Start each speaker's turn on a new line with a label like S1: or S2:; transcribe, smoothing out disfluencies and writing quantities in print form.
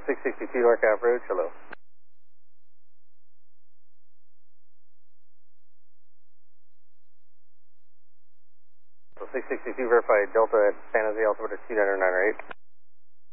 S1: 662 North Ave Road, hello. So 662 verified Delta at San Jose, altimeter 2998.